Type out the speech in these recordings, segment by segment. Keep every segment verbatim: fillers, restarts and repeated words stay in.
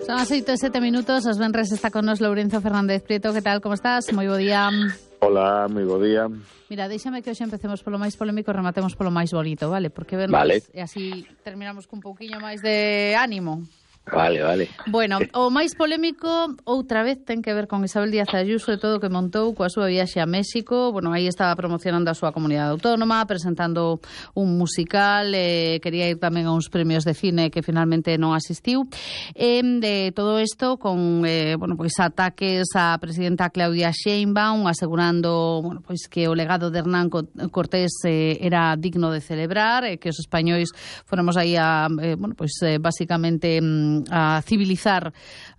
Son as oito e sete minutos, os venres está con nos Lourenzo Fernández Prieto. Que tal, como estás? Moi bo día. Hola, moi bo día. Mira, déxame que hoxe empecemos polo máis polémico e rematemos polo máis bonito, vale? Porque venres, vale. E así terminamos cun pouquiño máis de ánimo. Vale, vale. Bueno, o máis polémico outra vez ten que ver con Isabel Díaz Ayuso e todo o que montou coa súa viaxe a México. Bueno, aí estaba promocionando a súa comunidade autónoma, presentando un musical, eh, quería ir tamén a uns premios de cine que finalmente non asistiu. Eh, de todo isto con eh, bueno, pois ataques á presidenta Claudia Sheinbaum, asegurando, bueno, pois que o legado de Hernán Cortés eh, era digno de celebrar, eh, que os españois fóramos aí a eh, bueno, pois eh, basicamente a civilizar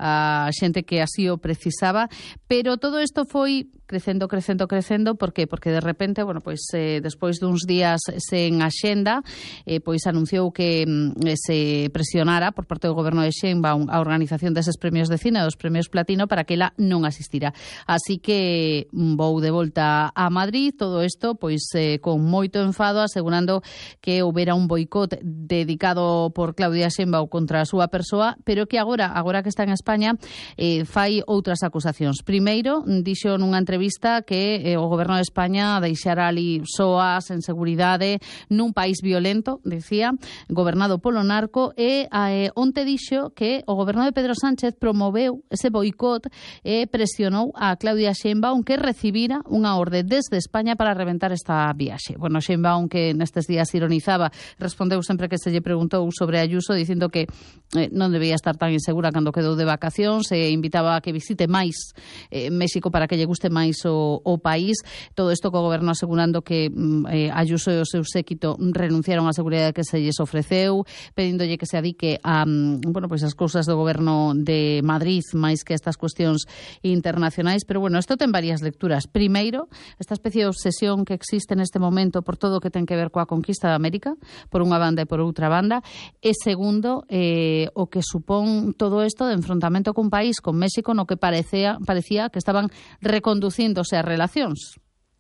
a xente que así o precisaba, pero todo isto foi crecendo, crecendo, crecendo. Por qué? Porque de repente, bueno, pois eh, despois duns días sen axenda, eh, pois anunciou que eh, se presionara por parte do goberno de Sheinbaum a organización deses premios de cine, dos premios Platino, para que ela non asistira. Así que vou de volta a Madrid, todo isto pois eh, con moito enfado, asegurando que houbera un boicot dedicado por Claudia Sheinbaum contra a súa persoa, pero que agora, agora que está en España, eh, fai outras acusacións. Primeiro, dixo nunha entrevista que eh, o goberno de España deixara ali soas, en seguridade, nun país violento, dicía, gobernado polo narco, e eh, onte dixo que o goberno de Pedro Sánchez promoveu ese boicot e presionou a Claudia Sheinbaum que recibira unha orde desde España para reventar esta viaxe. Bueno, Sheinbaum, que nestes días ironizaba, respondeu sempre que se lle preguntou sobre Ayuso, dicindo que eh, non debía estar tan insegura cando quedou de vacacións, e invitaba a que visite máis eh, México para que lle guste máis o, o país. Todo isto co goberno asegurando que eh, Ayuso e o seu séquito renunciaron á seguridade que se lles ofreceu, pedíndolle que se adique a bueno, pois as cousas do goberno de Madrid máis que estas cuestións internacionais. Pero bueno, isto ten varias lecturas. Primeiro, esta especie de obsesión que existe neste momento por todo o que ten que ver coa conquista de América, por unha banda e por outra banda. E segundo, eh, o que supón todo isto de enfrontamento cun país, con México, no que parecía, parecía que estaban reconducíndose as relacións.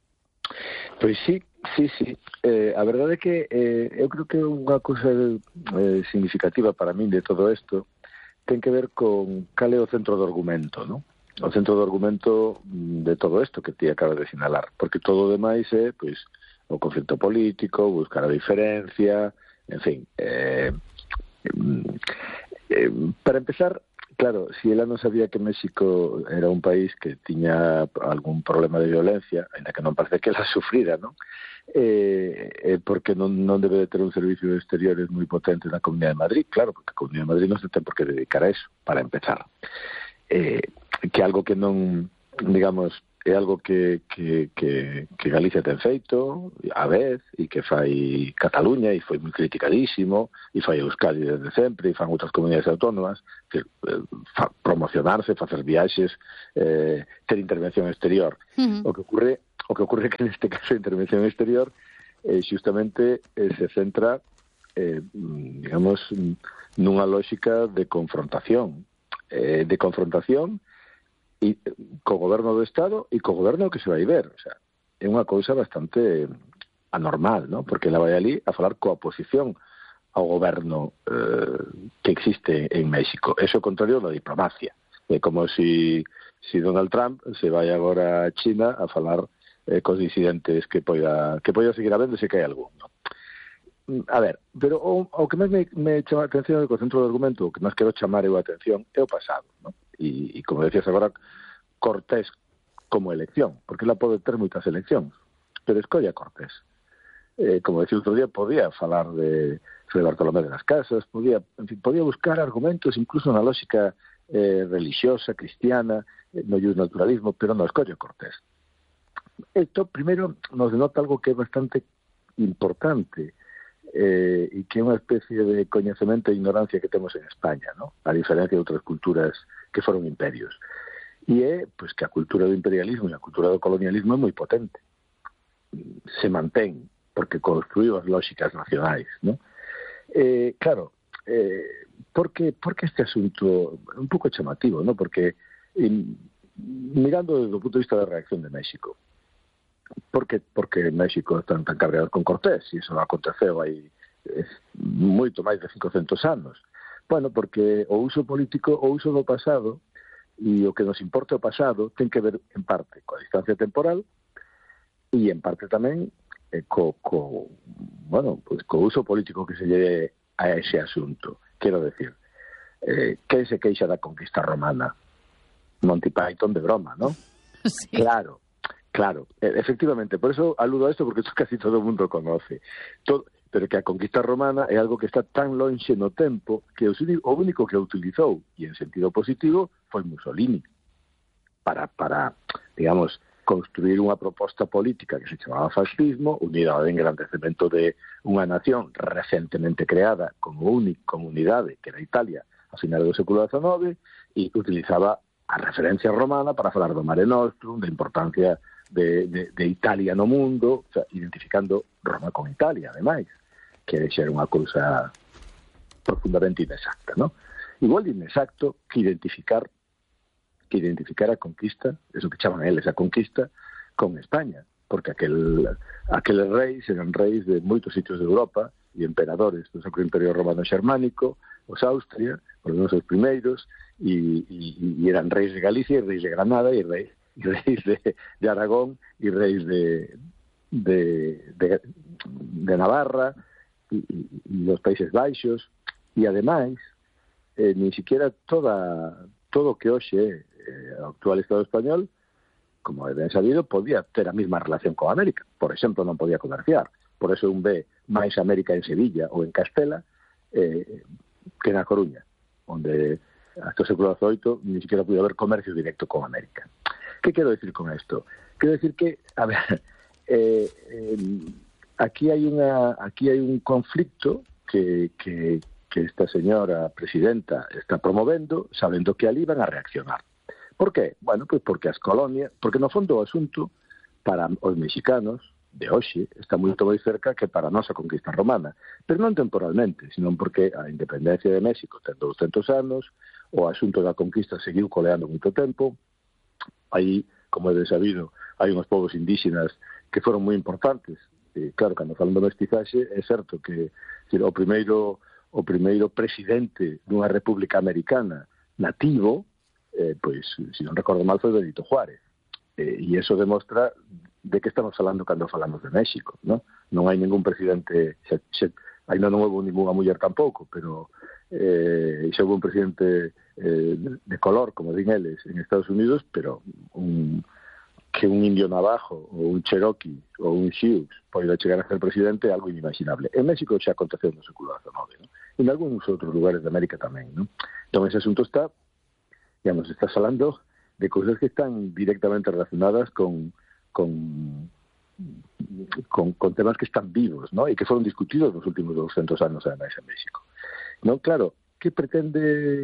Pois sí, sí, sí. Eh, a verdade é que eh, eu creo que unha cousa eh, significativa para min de todo isto ten que ver con cal é o centro do argumento, non? O centro do argumento de todo isto que ti acabas de sinalar, porque todo o demais é, pois, o conflito político, buscar a diferencia, en fin, eh, eh, para empezar, claro, si ela non sabía que México era un país que tiña algún problema de violencia, ainda que non parece que ela sufrira, non? Eh, eh, porque non, non debe de ter un servicio de exteriores moi potente na Comunidade de Madrid, claro, porque a Comunidade de Madrid non se ten por que dedicar a eso, para empezar. Eh, que algo que non, digamos, é algo que, que, que, que Galicia ten feito a vez, e que fai Cataluña, e foi moi criticadísimo, e fai Euskadi desde sempre, e fan outras comunidades autónomas, que eh, fa, promocionarse, facer viaxes, eh, ter intervención exterior. Uh-huh. O que ocurre o que ocurre que neste caso a intervención exterior eh, xustamente eh, se centra eh, digamos, nunha lógica de confrontación, eh, de confrontación e co goberno do Estado e co goberno que se vai ver. O sea, é unha cousa bastante anormal, ¿no? Porque ela vai ali a falar coa oposición ao goberno eh, que existe en México. Eso é contrario da diplomacia. É como si, si Donald Trump se vai agora a China a falar eh, cos disidentes que poida, que poida seguir habendo se que hai algún, ¿no? A ver, pero o, o que máis me, me chama a atención é que o centro do argumento, o que máis quero chamar eu a atención é o pasado, ¿no? E, e como decías agora, Cortés como elección, porque ela pode ter moitas eleccións, pero escolle a Cortés. Eh, como decía outro día, podía falar de Fray Bartolomé de las Casas, podía, en fin, podía buscar argumentos incluso na lógica eh, religiosa, cristiana, eh, no naturalismo, pero non escolle a Cortés. Isto, primeiro, nos denota algo que é bastante importante, eh, e que é unha especie de coñecemento e ignorancia que temos en España, ¿no? A diferencia de outras culturas que foron imperios. E é, pois, que a cultura do imperialismo e a cultura do colonialismo é moi potente. Se mantén, porque construiu as lógicas nacionais, ¿no? Eh, claro, eh, porque, porque este asunto é un pouco chamativo, ¿no? Porque, eh, mirando desde o punto de vista da reacción de México, porque, porque México están tan cabreados con Cortés, e iso aconteceu aí eh, moito máis de cincocentos anos, Bueno, porque o uso político o uso do pasado, e o que nos importa o pasado ten que ver en parte coa distancia temporal e en parte tamén eh, co, co, bueno, pues, co uso político que se lleve a ese asunto. Quero decir, eh, quen se queixa da conquista romana? Monty Python de broma, ¿no? Sí. Claro, claro, eh, efectivamente, por eso aludo a esto, porque esto casi todo o mundo conoce. Todo, pero que a conquista romana é algo que está tan lonxe no tempo que o único que a utilizou, e en sentido positivo, foi Mussolini, para, para digamos, construir unha proposta política que se chamaba fascismo, unida ao engrandecemento de unha nación recentemente creada como única comunidade, que era Italia, a finales do século dezenove, e utilizaba a referencia romana para falar do Mare Nostrum, da importancia de, de, de Italia no mundo, o sea, identificando Roma con Italia, ademais, que xa era unha cousa profundamente inexacta, ¿no? Igual de inexacto que identificar que identificar a conquista, eso que chaman eles a conquista, con España, porque aquel, aqueles reis eran reis de moitos sitios de Europa e emperadores do Sacro Imperio Romano Xermánico, os Austria, os nosos primeiros, e, e, e eran reis de Galicia, e reis de Granada, e reis, e reis de, de Aragón, e reis de, de, de, de Navarra, e, e, e os Países Baixos, e ademais, eh, ni siquiera toda, todo o que hoxe eh, o actual Estado español, como é ben sabido, podía ter a mesma relación con América. Por exemplo, non podía comerciar. Por eso un ve máis América en Sevilla ou en Castela eh, que na Coruña, onde hasta o século dezoito ni siquiera pudo haber comercio directo con América. Que quero decir con isto? Quero decir que, a ver, eh, eh, aquí hai unha aquí hai un conflicto que, que, que esta señora presidenta está promovendo, sabendo que ali van a reaccionar. Por qué? Bueno, pues porque as colonias, porque no fondo o asunto para os mexicanos de hoxe está moito máis cerca que para a nosa conquista romana, pero non temporalmente, senón porque a independencia de México ten douscentos anos, o asunto da conquista seguiu coleando moito tempo. Aí, como é de sabido, hai uns povos indígenas que foron moi importantes. E, claro, cando falan do mestizaxe, é certo que decir, o primeiro o primeiro presidente dunha república americana nativo, eh, pois, se non recordo mal, foi Benito Juárez. Eh, e iso demostra de que estamos falando cando falamos de México, ¿no? Non hai ningún presidente, xa, xa, ainda non houve ninguna muller tampouco, pero eh, xa houve un presidente eh, de color, como din eles, en Estados Unidos, pero un, que un indio navajo, ou un cherokee, ou un sioux poida chegar a ser presidente é algo inimaginable. En México xa aconteceu no século dezenove, ¿no? En algúns outros lugares de América tamén, ¿no? Entón, ese asunto está, digamos, está falando de cousas que están directamente relacionadas con con, con, con temas que están vivos, ¿no? E que foron discutidos nos últimos doscientos anos ademais en México. Non, claro, que pretende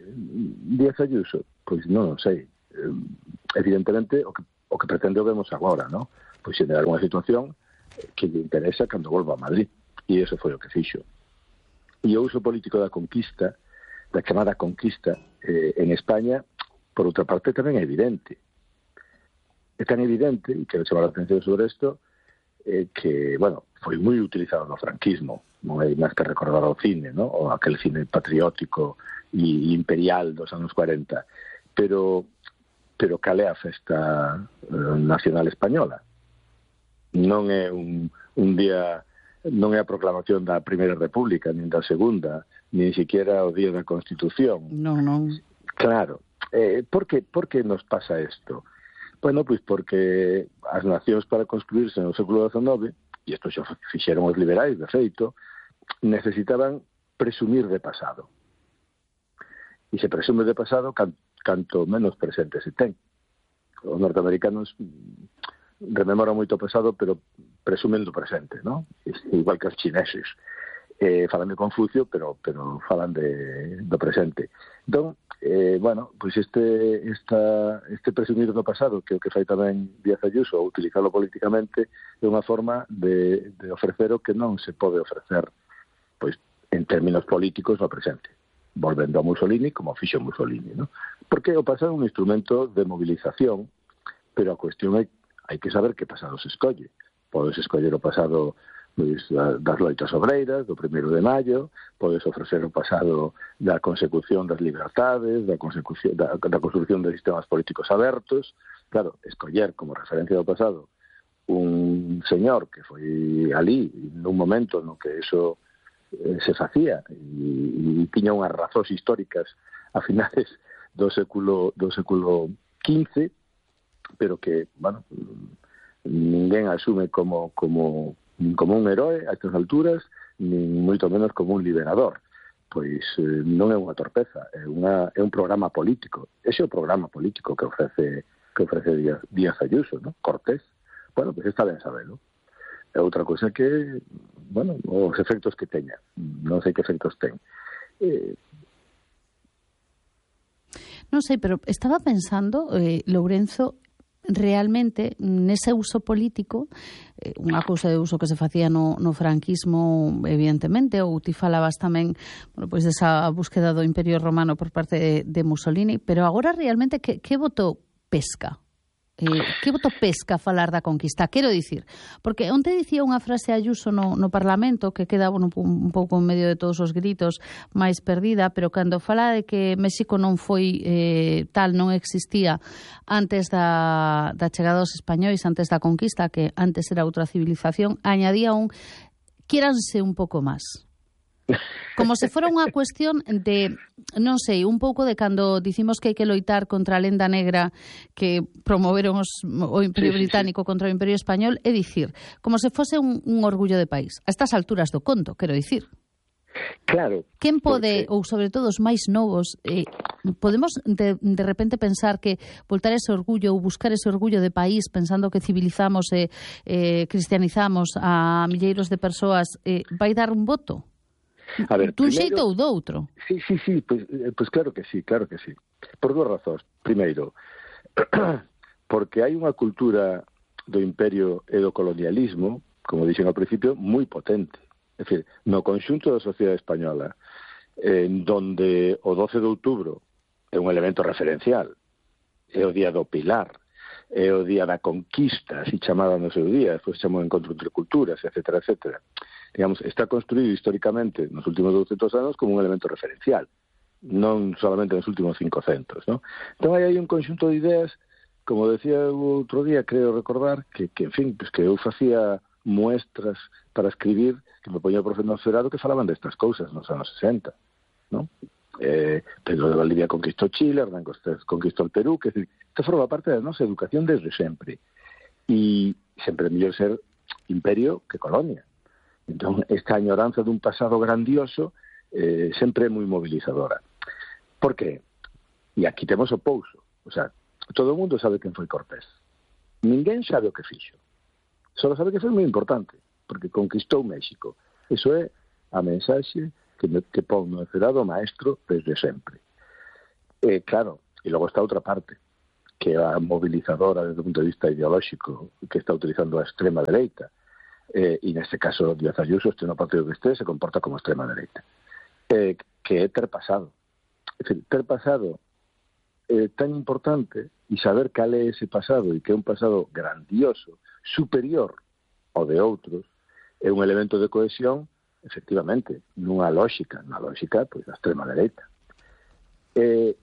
Díaz Ayuso? Pois non sei. Evidentemente, o que, o que pretende o vemos agora, ¿no? Pois xenerar unha situación que lle interesa cando volva a Madrid. E iso foi o que fixo. E o uso político da conquista, da chamada conquista, eh, en España, por outra parte, tamén é evidente. É tan evidente, e quero chamar a atención sobre isto, eh, que, bueno, foi moi utilizado no franquismo, non hai máis que recordar ao cine, ¿no? O aquel cine patriótico e imperial dos anos cuarenta, pero pero cal é a festa eh, nacional española? Non é un, un día, non é a proclamación da Primeira República, nin da Segunda, nin siquiera o día da Constitución. Non, non. Claro. Eh, por que, por que nos pasa isto? Bueno, pois porque as nacións para construirse no século dezenove, e isto xa fixeron os liberais, de feito, necesitaban presumir de pasado. E se presume de pasado can, canto menos presente se ten. Os norteamericanos rememoran moito o pasado, pero presumen do presente, ¿no? Igual que os chineses. Eh, falan de Confucio, pero pero falan de, do presente. Entón, eh, bueno, pois este esta, este presumir do pasado, que o que fai tamén Díaz Ayuso, utilizarlo políticamente, é unha forma de, de ofrecer o que non se pode ofrecer, pois, en términos políticos no presente, volvendo a Mussolini como fixo Mussolini, ¿no? Porque o pasado é un instrumento de movilización, pero a cuestión é hai que saber que pasado se escolle. Podes escoller o pasado pois, das loitas obreiras, do primeiro de maio, podes ofrecer o pasado da consecución das libertades, da, consecución, da, da construcción de sistemas políticos abertos. Claro, escoller como referencia do pasado un señor que foi ali nun momento no que eso eh, se facía e, e tiña unhas razóns históricas a finales do século do século quince, pero que, bueno, ninguén asume como como como un heroe a estas alturas, nin moito menos como un liberador. Pois eh, non é unha torpeza, é, unha, é un programa político. Ese é o programa político que ofrece que ofrece Díaz, Díaz Ayuso, ¿no? Cortés. Bueno, pois está ben sabelo. É outra cosa que, bueno, os efectos que teña. Non sei que efectos ten. Eh, Non sei, pero estaba pensando, eh, Lourenzo, realmente nese uso político, eh, unha cousa de uso que se facía no, no franquismo, evidentemente, ou ti falabas tamén, bueno, pois desa búsqueda do Imperio Romano por parte de, de Mussolini, pero agora realmente que, que voto pesca? Eh, que voto pesca falar da conquista? Quero dicir, porque onte dicía unha frase Ayuso no, no Parlamento que queda, bueno, un, un pouco en medio de todos os gritos, máis perdida, pero cando fala de que México non foi eh, tal, non existía antes da, da chegada dos españois, antes da conquista, que antes era outra civilización, añadía un quiéranse un pouco máis. Como se fora unha cuestión de, non sei, un pouco de cando dicimos que hai que loitar contra a lenda negra que promoveron os, o Imperio sí, Británico sí, sí. contra o Imperio Español, é dicir, como se fose un, un orgullo de país. A estas alturas do conto, quero dicir. Claro. Quen pode, porque... ou sobre todo os máis novos, eh, podemos de, de repente pensar que voltar ese orgullo ou buscar ese orgullo de país pensando que civilizamos e eh, eh, cristianizamos a milleiros de persoas, eh, vai dar un voto? A ver, dun primeiro, xeito ou do outro? Sí, sí, sí, pues, pues claro que sí, claro que sí. Por dúas razóns. Primeiro, porque hai unha cultura do imperio e do colonialismo, como dixen ao principio, moi potente. É dicir, no conxunto da sociedade española, en donde o doce de outubro é un elemento referencial, é o día do Pilar, é o día da conquista, así chamada no seu día, despois chamou Encontro entre Culturas, etcétera, etcétera. Digamos, está construído históricamente nos últimos douscentos anos como un elemento referencial, non solamente nos últimos cincocentos, ¿no? Entón, hai aí un conxunto de ideas, como decía o outro día, creo recordar, que, que en fin, pues que eu facía muestras para escribir, que me poñía o profe no Cerado, que falaban destas cousas nos anos sesenta, ¿no? Eh, Pedro de Valdivia conquistó Chile, Hernán Cortés conquistó el Perú, que decir, isto forma parte da nosa educación desde sempre. E sempre é mellor ser imperio que colonia. Entón, esta añoranza dun pasado grandioso eh, sempre é moi mobilizadora. Por qué? E aquí temos o pouso. O sea, todo o mundo sabe quen foi Cortés. Ninguén sabe o que fixo. Só sabe que foi moi importante, porque conquistou México. Iso é a mensaxe que, me, que pon no Cerado maestro desde sempre. E, claro, e logo está outra parte, que é a mobilizadora desde o punto de vista ideolóxico que está utilizando a extrema dereita. Eh, e neste caso Díaz Ayuso, este no partido que este, se comporta como extrema dereita, eh, que é ter pasado. É dicir, ter pasado é tan importante e saber cal é ese pasado e que é un pasado grandioso, superior ao de outros, é un elemento de cohesión, efectivamente, nunha lógica, nunha lógica, pois, da extrema dereita. Eh,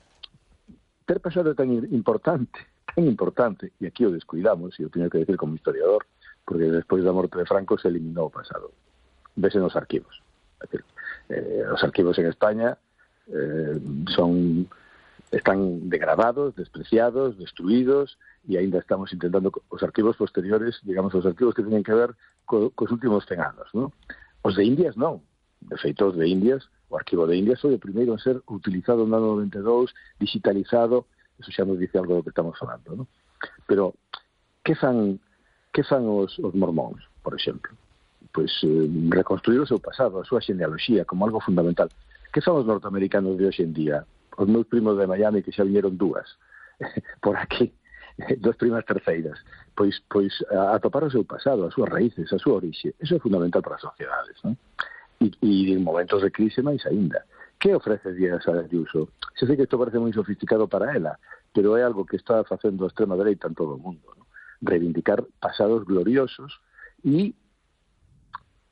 ter pasado é tan importante, tan importante, e aquí o descuidamos, e o teño que decir como historiador, porque despois da morte de Franco se eliminou o pasado. Vese nos arquivos. É decir, eh, os arquivos en España eh, son están degradados, despreciados, destruídos, e aínda estamos intentando os arquivos posteriores, digamos, os arquivos que teñen que ver co, cos últimos cen anos, ¿no? Os de Indias non. De feito, os de Indias, o arquivo de Indias foi o primeiro a ser utilizado no ano noventa e dous, digitalizado, eso xa nos dice algo do que estamos falando, ¿no? Pero, que fan que fan os, os mormóns, por exemplo? Pois eh, reconstruir o seu pasado, a súa xenealoxía, como algo fundamental. Que fan os norteamericanos de hoxe en día? Os meus primos de Miami, que xa viñeron dúas, por aquí, dos primas terceiras. Pois, pois a, a topar o seu pasado, as súas raíces, a súa orixe. Eso é fundamental para as sociedades, non? E, e en momentos de crise máis aínda. Que ofrece Díaz Ayuso? Xa sei que isto parece moi sofisticado para ela, pero é algo que está facendo a extrema dereita en todo o mundo, non? Reivindicar pasados gloriosos e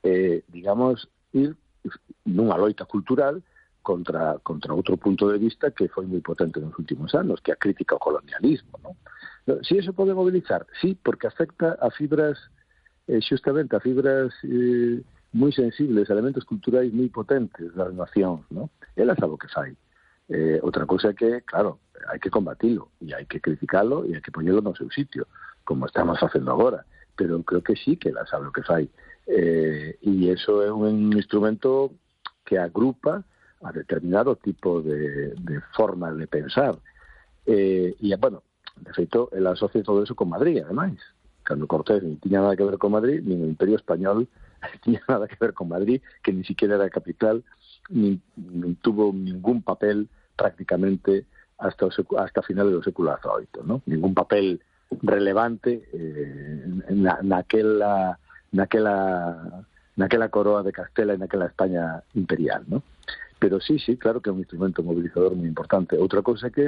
eh, digamos, ir nunha loita cultural contra contra outro punto de vista que foi moi potente nos últimos anos, que é a crítica ao colonialismo, non? Si eso pode mobilizar, sí, porque afecta a fibras, eh, xustamente a fibras eh, moi sensibles, elementos culturais moi potentes das nacións, non? Ela sabe o que fai. Eh, outra cousa é que, claro, hai que combatilo, e hai que criticalo, e hai que poñelo no seu sitio, como estamos facendo agora, pero creo que sí que ela sabe o que fai. Eh, e iso é un instrumento que agrupa a determinado tipo de, de formas de pensar. Eh, e, bueno, de feito, ela asocia todo eso con Madrid, ademais. Cando Cortés non tiña nada que ver con Madrid, nin o Imperio Español tiña nada que ver con Madrid, que ni siquiera era capital, nin, nin tuvo ningún papel prácticamente hasta, o, hasta finales do século dezoito, ¿no? Ningún papel relevante eh, na, naquela, naquela, naquela coroa de Castela e naquela España imperial, ¿no? Pero sí, sí, claro que é un instrumento mobilizador moi importante. Outra cousa que,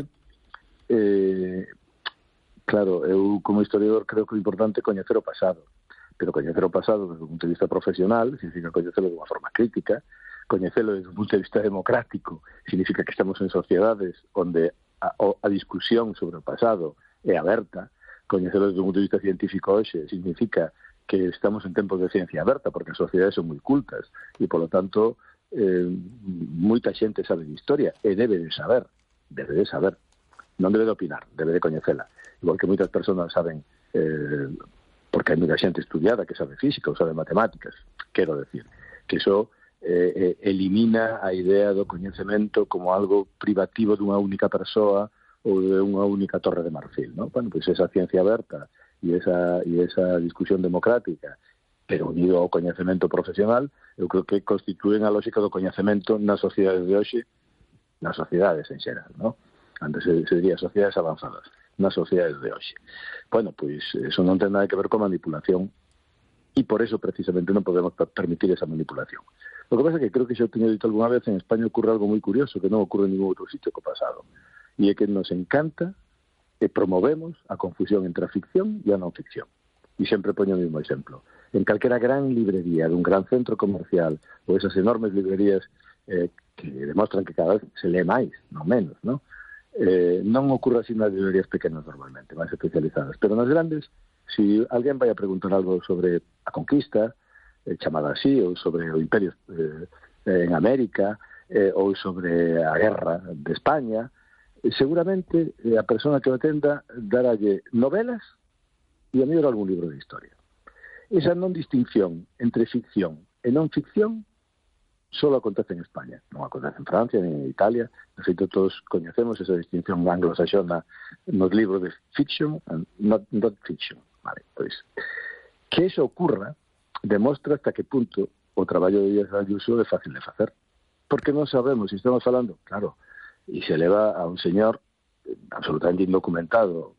eh, claro, eu como historiador creo que é importante coñecer o pasado, pero coñecer o pasado desde o punto de vista profesional significa coñecelo de unha forma crítica, coñecelo desde o punto de vista democrático significa que estamos en sociedades onde a, a discusión sobre o pasado é aberta, coñecelo desde o punto de vista científico hoxe significa que estamos en tempos de ciencia aberta, porque as sociedades son moi cultas e, polo tanto, eh, moita xente sabe de historia e debe de saber, debe de saber, non debe de opinar, debe de coñecela, igual que moitas persoas saben, eh, porque hai moita xente estudiada que sabe física ou sabe matemáticas, quero decir, que iso eh, eh, elimina a idea do coñecemento como algo privativo dunha única persoa ou de unha única torre de marfil, ¿no? Bueno, pois esa ciencia aberta e esa, e esa discusión democrática, pero unido ao coñecemento profesional, eu creo que constituen a lógica do coñecemento nas sociedades de hoxe, nas sociedades en xeral, ¿no? Antes se, se diría sociedades avanzadas, nas sociedades de hoxe. Bueno, pois eso non ten nada que ver con manipulación e por eso precisamente non podemos permitir esa manipulación. Lo que pasa é que creo que xa teño dito algunha vez, en España ocurre algo moi curioso que non ocurre en ningún outro sitio co pasado, e é que nos encanta e promovemos a confusión entre a ficción e a non ficción. E sempre poño o mesmo exemplo. En calquera gran librería dun gran centro comercial ou esas enormes librerías eh, que demostran que cada vez se lee máis, non menos, ¿no? Eh, non ocurre así nas librerías pequenas normalmente, máis especializadas, pero nas grandes, se si alguén vai a preguntar algo sobre a conquista, eh, chamada así, ou sobre o imperio eh, en América, eh, ou sobre a guerra de España, eh, seguramente eh, a persona que o atenda daralle novelas e a mellor algún libro de historia. Esa non distinción entre ficción e non ficción só acontece en España, non acontece en Francia ni en Italia. De feito, todos coñecemos esa distinción anglosaxona nos libros de fiction and not, not fiction. Vale, pois, que eso ocurra demostra hasta que punto o traballo de Díaz Ayuso é fácil de facer. Porque non sabemos, se estamos falando, claro, e se leva a un señor absolutamente indocumentado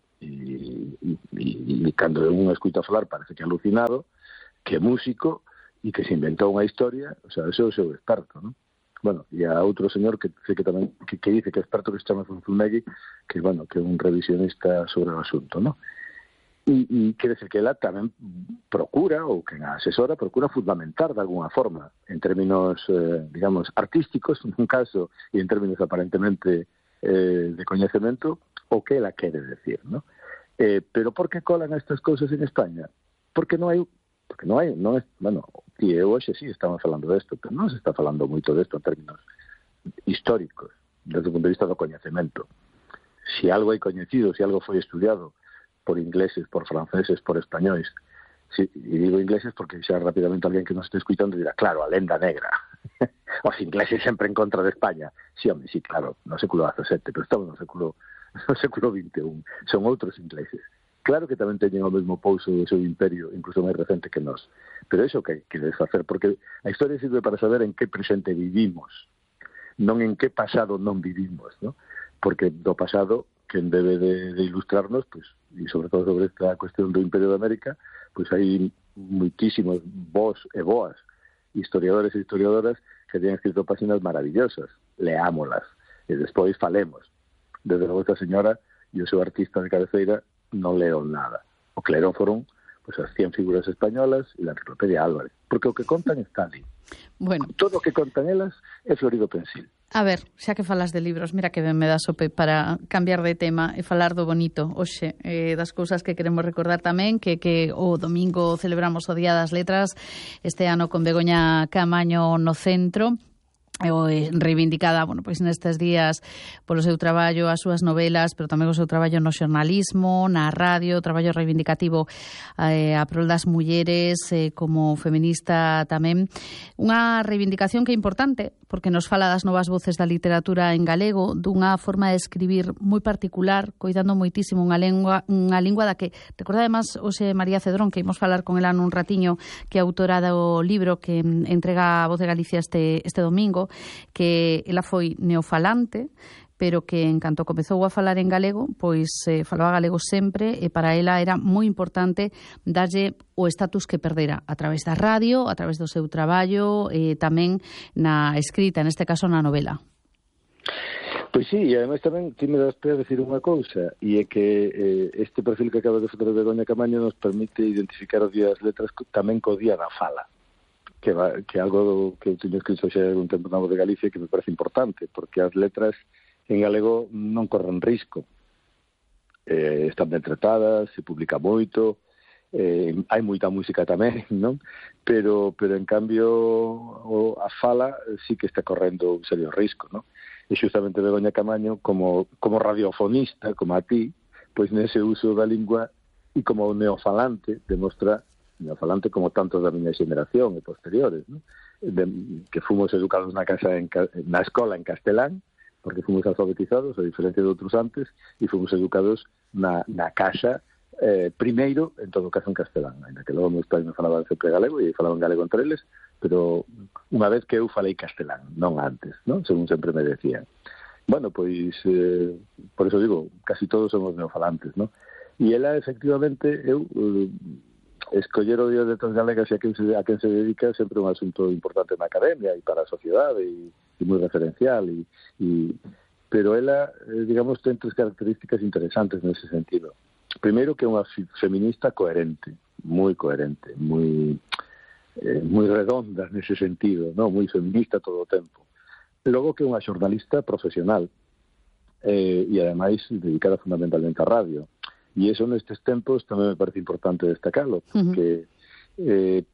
e, e, e, e cando un escuta falar parece que alucinado, que é músico e que se inventou unha historia, o sea, ese é o seu experto, ¿no? Bueno, e a outro señor que sei que tamén que, que dice que é experto, que se chama Zunzunegui, que, bueno, que é un revisionista sobre o asunto, ¿no? E, e quere decir que ela tamén procura, ou que a asesora procura fundamentar de alguna forma, en términos, eh, digamos, artísticos, nun caso, e en términos aparentemente eh, de coñecemento, o que ela quere decir, ¿no? Eh, pero por que colan estas cousas en España? Porque non hai, porque non hai, non é, bueno, e eu hoxe sí estamos falando desto, pero non se está falando moito desto en términos históricos, desde o punto de vista do coñecemento. Si algo hai coñecido, si algo foi estudiado por ingleses, por franceses, por españois, si, e digo ingleses porque xa rapidamente alguén que nos este escuitando dirá, claro, a lenda negra, os ingleses sempre en contra de España. Sí, home, sí, claro, no século dezasete, pero estamos no século no século vinte e un, son outros ingleses. Claro que tamén teñen o mesmo pouso do seu imperio, incluso máis recente que nós. Pero iso que queres facer, porque a historia sirve para saber en que presente vivimos, non en que pasado non vivimos, ¿no? Porque do pasado, quen debe de, de ilustrarnos, pues, e sobre todo sobre esta cuestión do Imperio de América, pues hai muitísimos vos e boas historiadores e historiadoras que teñen escrito páxinas maravillosas. Leámolas e despois falemos. Desde logo esta señora e o seu artista de cabeceira non leron nada. O que leron foron pues as cien figuras españolas e la enciclopedia Álvarez, porque o que contan está ali. Bueno. Todo o que contan elas é Florido Pensil. A ver, xa que falas de libros, mira que ben me dá sope para cambiar de tema e falar do bonito hoxe, eh, das cousas que queremos recordar tamén, que, que o domingo celebramos o Día das Letras, este ano con Begoña Camaño no centro, e reivindicada, bueno, pois nestes días polo seu traballo, as súas novelas, pero tamén o seu traballo no xornalismo, na radio, traballo reivindicativo eh, a prol das mulleres, eh, como feminista tamén. Unha reivindicación que é importante, porque nos fala das novas voces da literatura en galego, dunha forma de escribir moi particular, coidando moitísimo unha lengua, unha lingua da que, recorda además, hoxe María Cedrón, que imos falar con ela nun ratiño, que é autora do libro que entrega a Voz de Galicia este, este domingo, que ela foi neofalante, pero que en canto comezou a falar en galego, pois eh, falaba galego sempre, e para ela era moi importante darlle o estatus que perdera a través da radio, a través do seu traballo, e tamén na escrita, neste caso na novela. Pois sí, e ademais tamén ti me das pé a decir unha cousa, e é que eh, este perfil que acaba de fazer de Begoña Camaño nos permite identificar o Día das Letras tamén co Día da Fala, que, va, que algo que eu teño escrito xa un tempo na Voz de Galicia que me parece importante, porque as letras en galego non corren risco. Eh, están ben tratadas, se publica moito, eh, hai moita música tamén, non? Pero, pero en cambio o, a fala sí que está correndo un serio risco, non? E xustamente Begoña Camaño, como, como radiofonista, como a ti, pois nese uso da lingua e como neofalante, demostra neofalante como tantos da miña xeración e posteriores, ¿no? De, que fomos educados na casa en, na escola en castelán, porque fomos alfabetizados, a diferencia de outros antes, e fomos educados na, na casa, eh, primeiro, en todo caso en castelán, ainda que logo meus pais me falaban sempre galego, e falaban galego entre eles, pero unha vez que eu falei castelán, non antes, ¿no? Según sempre me decían. Bueno, pois, eh, por eso digo, casi todos somos neofalantes, ¿no? E ela, efectivamente, eu... Eh, escoller o Día de Letras Galegas e a quen se, a quen se dedica é sempre un asunto importante na academia e para a sociedade e, e moi referencial e, e, pero ela, eh, digamos, ten tres características interesantes nese sentido. Primeiro, que é unha feminista coherente, moi coherente, moi eh, moi redonda nese sentido, no, moi feminista todo o tempo. Logo, que é unha xornalista profesional eh, e ademais dedicada fundamentalmente á radio. E iso nestes tempos tamén me parece importante destacalo, porque, uh-huh. eh,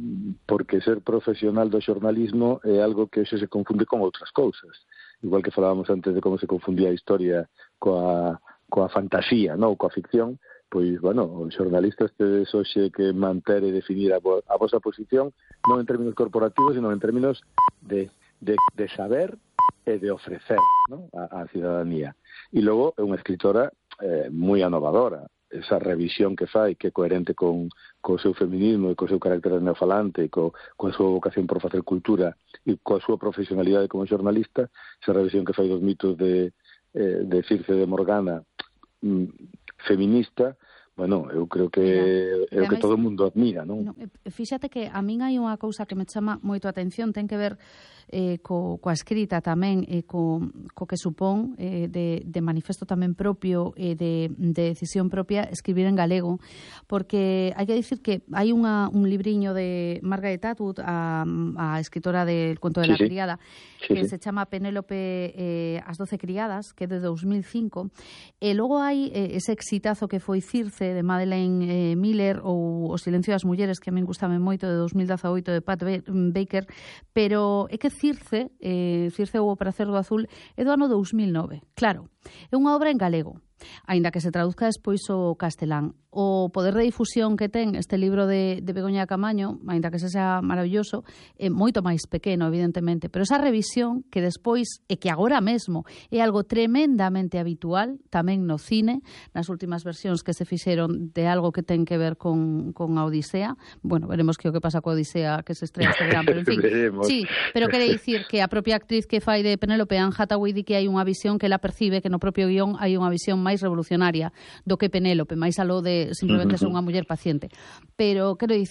porque ser profesional do xornalismo é algo que hoxe se confunde con outras cousas. Igual que falábamos antes de como se confundía a historia coa, coa fantasía, non? Coa ficción, pois, bueno, os xornalistas tedes hoxe que manter e definir a, vo, a vosa posición non en términos corporativos, sino en términos de, de, de saber e de ofrecer, non? A, a cidadanía. E logo é unha escritora Eh, moi anovadora, esa revisión que fai, que é coherente con, co seu feminismo e co seu carácter neofalante, co, coa súa vocación por facer cultura e coa súa profesionalidade como xornalista, esa revisión que fai dos mitos de, eh, de Circe de Morgana, mm, feminista, bueno, eu creo que é o que todo o mundo admira, non? No, fíxate que a min hai unha cousa que me chama moito a atención, ten que ver eh, co, coa escrita tamén, e co, co que supón eh, de, de manifesto tamén propio e eh, de, de decisión propia escribir en galego, porque hai que dicir que hai unha, un libriño de Margaret Atwood, a, a escritora del Cuento de sí, la sí. Criada, sí, que sí. se chama Penélope eh, as doce criadas, que é de dos mil cinco, e logo hai eh, ese exitazo que foi Circe, de Madeleine eh, Miller, ou O silencio das mulleres, que a min gustame moito, de dos mil dezaoito, de Pat Baker, pero é que Circe, eh, Circe ou O Pracer do Azul, é do ano dos mil nove. Claro, é unha obra en galego, aínda que se traduzca despois o castelán. O poder de difusión que ten este libro de, de Begoña Camaño, aínda que se sea maravilloso, é moito máis pequeno, evidentemente, pero esa revisión que despois, e que agora mesmo é algo tremendamente habitual, tamén no cine, nas últimas versións que se fixeron de algo que ten que ver con, con a Odisea. Bueno, veremos que o que pasa coa Odisea que se estrella este verán, pero en fin. Sí, pero quere dicir que a propia actriz que fai de Penélope, Anne Hathaway, di que hai unha visión que ela percibe que no propio guión hai unha visión máis revolucionaria do que Penélope, máis aló de simplemente ser unha muller paciente. Pero, quero dicir,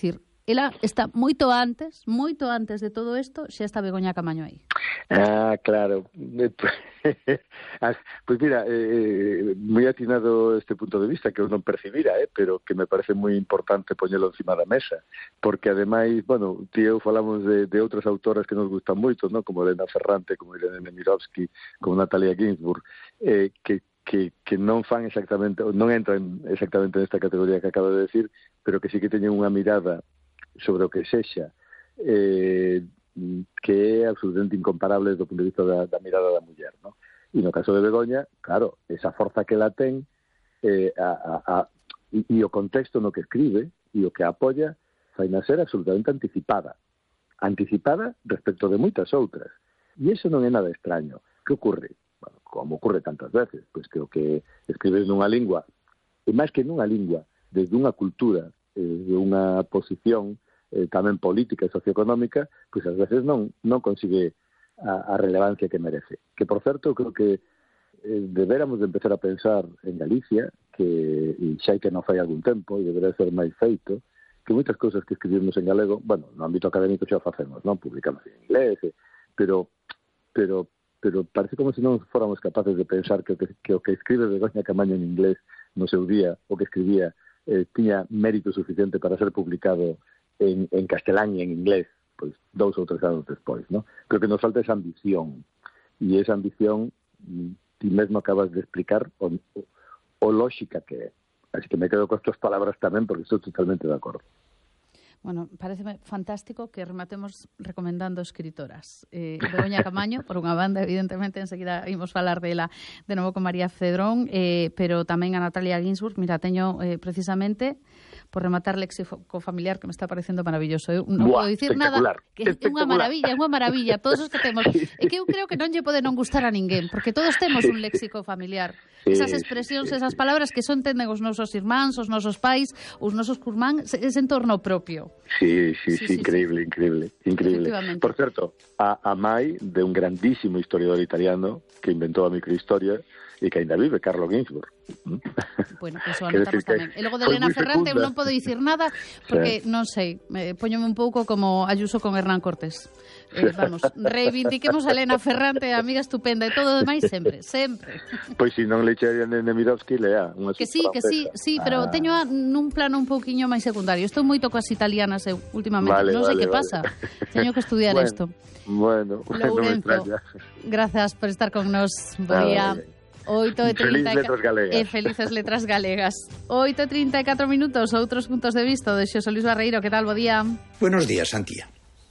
ela está moito antes, moito antes de todo isto, xa está Begoña Camaño aí. Ah, claro. Pues mira, eh, moi atinado este punto de vista que eu non percibira, eh, pero que me parece moi importante poñelo encima da mesa, porque ademais, bueno, ti eu falamos de, de outras autoras que nos gustan moito, ¿no? Como Elena Ferrante, como Irene Nemirovsky, como Natalia Ginzburg, eh, que que, que non fan exactamente, non entran exactamente nesta categoría que acabo de decir, pero que sí que teñen unha mirada sobre o que sexa, eh, que é absolutamente incomparable do punto de vista da, da mirada da muller, ¿no? E no caso de Begoña, claro, esa forza que la ten, eh, a, a, a, e, e o contexto no que escribe e o que apoia, faina ser absolutamente anticipada. Anticipada respecto de moitas outras. E iso non é nada extraño. Que ocurre? Bueno, como ocurre tantas veces, pois que o que escribes nunha lingua, e máis que nunha lingua, desde unha cultura, eh, de unha posición eh, tamén política e socioeconómica, pois ás veces non non consigue a, a relevancia que merece. Que, por certo, creo que eh, deberamos de empezar a pensar en Galicia, que e xa hai que non fai algún tempo, e debería ser máis feito, que moitas cousas que escribimos en galego, bueno, no ámbito académico xa o facemos, non? Publicamos en inglés, eh, pero pero pero parece como se non fóramos capaces de pensar que, que, que o que escribe Begoña Camaño en inglés no seu día, o que escribía, eh, tiña mérito suficiente para ser publicado en, en castelán e en inglés, pois dous ou tres anos despois, ¿no? Creo que nos falta esa ambición, e esa ambición ti mesmo acabas de explicar o, o, o lógica que é. Así que me quedo con estas palabras tamén, porque estou totalmente de acordo. Bueno, pareceme fantástico que rematemos recomendando escritoras. Eh, Begoña Camaño, por unha banda, evidentemente, enseguida imos falar dela de novo con María Cedrón, eh, pero tamén a Natalia Ginzburg. Mira, teño eh, precisamente, por rematar léxico familiar, que me está parecendo maravilloso. Eu non Buah, podo dicir nada, que é unha maravilla, é unha maravilla, todos os que temos. É que eu creo que non lle pode non gustar a ninguén, porque todos temos un léxico familiar. Esas expresións, esas palabras que son entenden os nosos irmáns, os nosos pais, os nosos curmán, ese entorno propio. Sí, sí, sí, sí, sí, increíble, sí. increíble, increíble. Por certo, a, a mai de un grandísimo historiador italiano que inventou a microhistoria e que ainda vive, Carlo Ginzburg. Bueno, pues o anotamos tamén. E logo de Elena Ferrante eu non podo dicir nada porque, sí. non sei, eh, poñome un pouco como Ayuso con Hernán Cortés. Eh, vamos, reivindiquemos a Elena Ferrante, amiga estupenda, e todo o demais sempre, sempre. Pois se non le echarían de Nemirovsky, lea. Unha que sí, que sí, sí, pero ah. teño a, nun plano un pouquiño máis secundario. Estou moito coas italianas eu, últimamente, vale, non sei vale, que vale. pasa. Teño que estudiar bueno, isto. Bueno, Lourenzo, no me gracias por estar con nos. Bo día. Vale. oito e trinta Felices letras galegas. E felices letras galegas. oito e trinta e catro minutos, outros puntos de vista de Xosé Luis Barreiro. Que tal, bo día? Buenos días, Santía.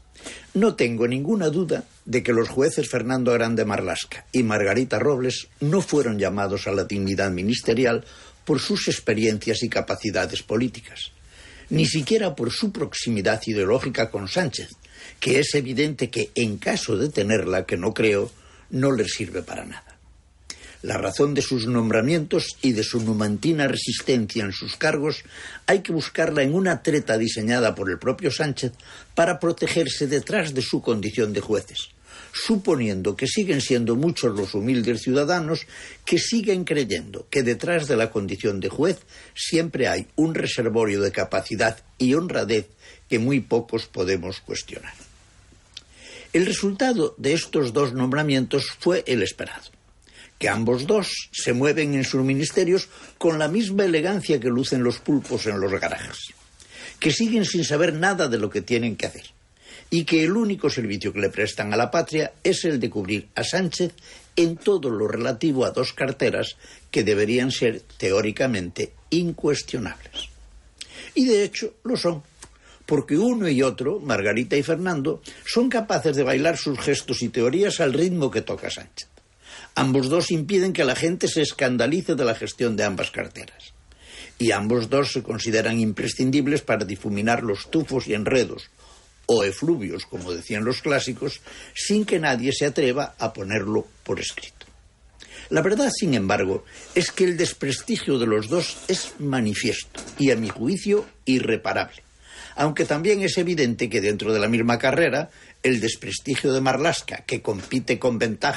No tengo ninguna duda de que los jueces Fernando Grande Marlaska y Margarita Robles no fueron llamados a la dignidad ministerial por sus experiencias y capacidades políticas, ni siquiera por su proximidad ideológica con Sánchez, que es evidente que, en caso de tenerla, que no creo, no les sirve para nada. La razón de sus nombramientos y de su numantina resistencia en sus cargos hay que buscarla en una treta diseñada por el propio Sánchez para protegerse detrás de su condición de jueces, suponiendo que siguen siendo muchos los humildes ciudadanos que siguen creyendo que detrás de la condición de juez siempre hay un reservorio de capacidad y honradez que muy pocos podemos cuestionar. El resultado de estos dos nombramientos fue el esperado, que ambos dos se mueven en sus ministerios con la misma elegancia que lucen los pulpos en los garajes, que siguen sin saber nada de lo que tienen que hacer, y que el único servicio que le prestan a la patria es el de cubrir a Sánchez en todo lo relativo a dos carteras que deberían ser teóricamente incuestionables. Y de hecho lo son, porque uno y otro, Margarita y Fernando, son capaces de bailar sus gestos y teorías al ritmo que toca Sánchez. Ambos dos impiden que la gente se escandalice de la gestión de ambas carteras. Y ambos dos se consideran imprescindibles para difuminar los tufos y enredos, o efluvios, como decían los clásicos, sin que nadie se atreva a ponerlo por escrito. La verdad, sin embargo, es que el desprestigio de los dos es manifiesto y, a mi juicio, irreparable. Aunque también es evidente que dentro de la misma carrera, el desprestigio de Marlaska, que compite con ventaja